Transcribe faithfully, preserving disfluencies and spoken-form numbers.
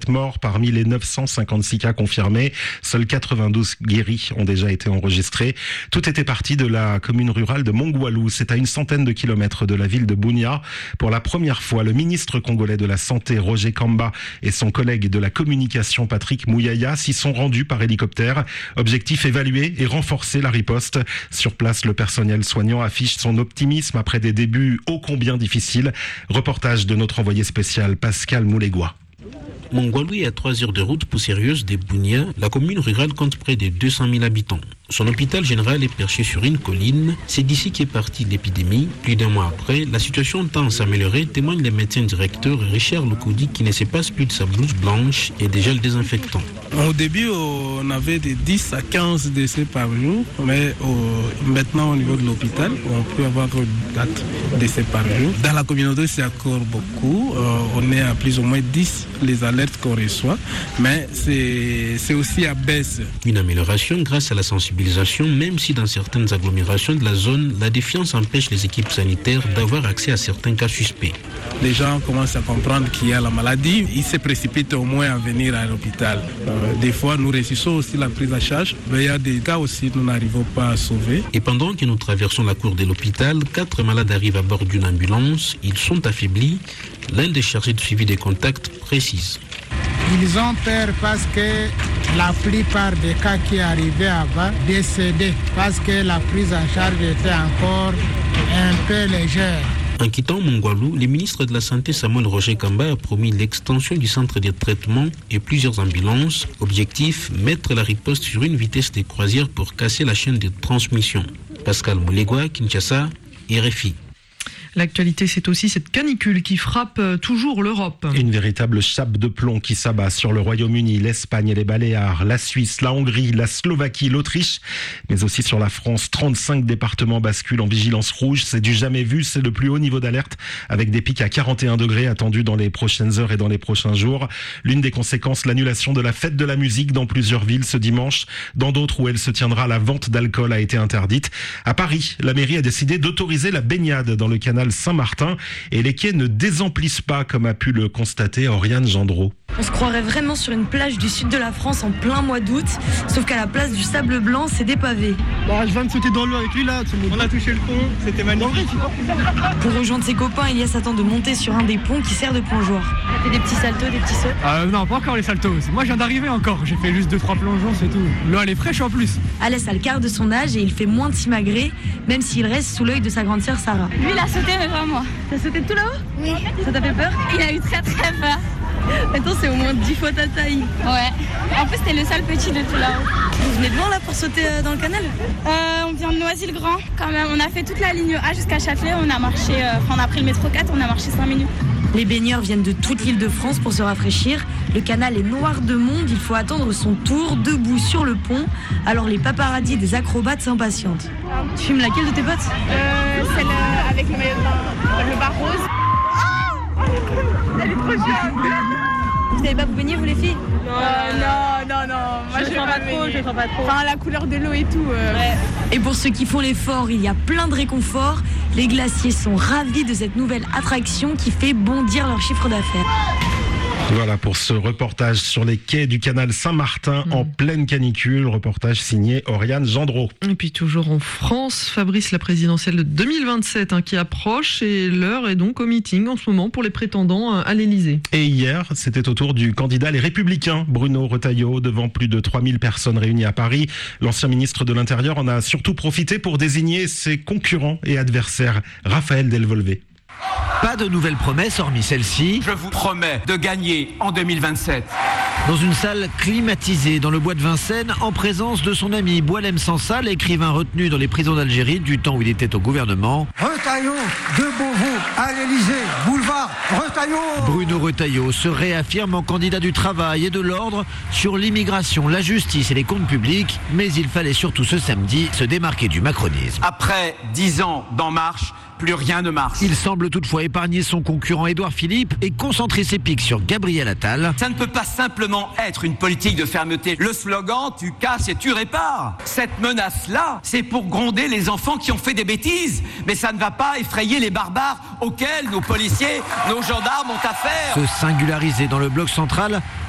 morts parmi les neuf cent cinquante-six cas confirmés. Seuls quatre-vingt-douze guéris ont déjà été enregistrés. Tout était parti de la commune rurale de Mongwalu. C'est à une centaine de kilomètres de la ville de Bunia. Pour la première fois, le ministre congolais de la Santé, Roger Kamba, et son collègue de la communication, Patrick Mouyaya, s'y sont rendus par hélicoptère. Objectif, évaluer et renforcer la riposte. Sur place, le personnel soignant affiche son optimisme après des débuts ô combien difficiles. Reportage de notre envoyé spécial Pascal Moulégois. Mongwalu est à trois heures de route poussiéreuse de Bunia. La commune rurale compte près de deux cent mille habitants. Son hôpital général est perché sur une colline. C'est d'ici qu'est partie l'épidémie. Plus d'un mois après, la situation tend à s'améliorer, témoigne le médecin directeur Richard Lukoudi qui ne se passe plus de sa blouse blanche et des gels désinfectants. Au début, on avait de dix à quinze décès par jour, mais au, maintenant au niveau de l'hôpital, on peut avoir quatre décès par jour. Dans la communauté, c'est encore beaucoup. Euh, on est à plus ou moins dix les alertes qu'on reçoit, mais c'est, c'est aussi à baisse. Une amélioration grâce à la sensibilisation, même si dans certaines agglomérations de la zone, la défiance empêche les équipes sanitaires d'avoir accès à certains cas suspects. Les gens commencent à comprendre qu'il y a la maladie, ils se précipitent au moins à venir à l'hôpital. Euh, des fois, nous réussissons aussi la prise en charge, mais il y a des cas aussi que nous n'arrivons pas à sauver. Et pendant que nous traversons la cour de l'hôpital, quatre malades arrivent à bord d'une ambulance. Ils sont affaiblis. L'un des chargés de suivi des contacts précise. Ils ont peur parce que la plupart des cas qui arrivaient avant décédaient parce que la prise en charge était encore un peu légère. En quittant Mongwalu, le ministre de la Santé Samuel Roger Kamba a promis l'extension du centre de traitement et plusieurs ambulances. Objectif, mettre la riposte sur une vitesse de croisière pour casser la chaîne de transmission. Pascal Moulégois, Kinshasa, R F I. L'actualité, c'est aussi cette canicule qui frappe toujours l'Europe. Une véritable chape de plomb qui s'abat sur le Royaume-Uni, l'Espagne et les Baléares, la Suisse, la Hongrie, la Slovaquie, l'Autriche, mais aussi sur la France. trente-cinq départements basculent en vigilance rouge. C'est du jamais vu, c'est le plus haut niveau d'alerte, avec des pics à quarante et un degrés attendus dans les prochaines heures et dans les prochains jours. L'une des conséquences, l'annulation de la fête de la musique dans plusieurs villes ce dimanche. Dans d'autres où elle se tiendra, la vente d'alcool a été interdite. À Paris, la mairie a décidé d'autoriser la baignade dans le canal Saint-Martin et les quais ne désemplissent pas comme a pu le constater Oriane Gendreau. On se croirait vraiment sur une plage du sud de la France en plein mois d'août, sauf qu'à la place du sable blanc, c'est des pavés. Bon, je viens de sauter dans l'eau avec lui là, on a touché le pont, c'était magnifique. Pour rejoindre ses copains, Elias attend de monter sur un des ponts qui sert de plongeoir. Il a fait des petits saltos, des petits sauts euh, Non, pas encore les saltos, moi je viens d'arriver encore, j'ai fait juste deux trois plongeons, c'est tout. L'eau elle est fraîche en plus. Alès a le quart de son âge et il fait moins de simagrées, même s'il reste sous l'œil de sa grande sœur Sarah. Lui il a sauté mais pas moi. T'as sauté de tout là-haut? Oui. Ça t'a fait peur? Il a eu très très peur. Attends, c'est au moins dix fois ta taille. Ouais. En plus, c'était le seul petit de tout là-haut. Vous venez de loin là pour sauter dans le canal? euh, On vient de Noisy-le-Grand. Quand même, on a fait toute la ligne A jusqu'à Châtelet. On a marché, euh, on a pris le métro quatre, on a marché cinq minutes. Les baigneurs viennent de toute l'île de France pour se rafraîchir. Le canal est noir de monde, il faut attendre son tour, debout sur le pont. Alors les paparazzis des acrobates s'impatientent. Tu filmes laquelle de tes potes? euh, Celle avec le maillot de bain, le bar rose. Elle est trop jeune. Vous savez pas vous baigner, vous les filles? euh, Non, non, non. Moi, je ne pas trop, je sens pas trop. Enfin, la couleur de l'eau et tout. Euh... Ouais. Et pour ceux qui font l'effort, il y a plein de réconfort. Les glaciers sont ravis de cette nouvelle attraction qui fait bondir leur chiffre d'affaires. Voilà pour ce reportage sur les quais du canal Saint-Martin mmh. en pleine canicule. Reportage signé Oriane Gendreau. Et puis toujours en France, Fabrice, la présidentielle de deux mille vingt-sept hein, qui approche et l'heure est donc au meeting en ce moment pour les prétendants à l'Élysée. Et hier, c'était au tour du candidat Les Républicains, Bruno Retailleau, devant plus de trois mille personnes réunies à Paris. L'ancien ministre de l'Intérieur en a surtout profité pour désigner ses concurrents et adversaires. Raphaël Delvolvé. Pas de nouvelles promesses hormis celle-ci. Je vous promets de gagner en deux mille vingt-sept. Dans une salle climatisée dans le bois de Vincennes, en présence de son ami Boualem Sansal, écrivain retenu dans les prisons d'Algérie du temps où il était au gouvernement. Retailleau de Beauvau à l'Élysée, boulevard Retailleau. Bruno Retailleau se réaffirme en candidat du travail et de l'ordre sur l'immigration, la justice et les comptes publics, mais il fallait surtout ce samedi se démarquer du macronisme. Après dix ans d'En Marche, plus rien ne marche. Il semble toutefois épargner son concurrent Édouard Philippe et concentrer ses pics sur Gabriel Attal. Ça ne peut pas simplement être une politique de fermeté. Le slogan « tu casses et tu répares ». Cette menace-là, c'est pour gronder les enfants qui ont fait des bêtises. Mais ça ne va pas effrayer les barbares auxquels nos policiers, nos gendarmes ont affaire. Se singulariser dans le bloc central,